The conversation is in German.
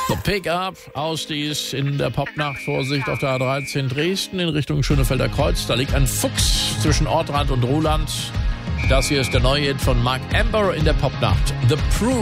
The Pickup, Ausdies in der Popnacht. Vorsicht auf der A13 Dresden in Richtung Schönefelder Kreuz. Da liegt ein Fuchs zwischen Ortrand und Ruhland. Das hier ist der neue Hit von Mark Amber in der Popnacht. The Proof.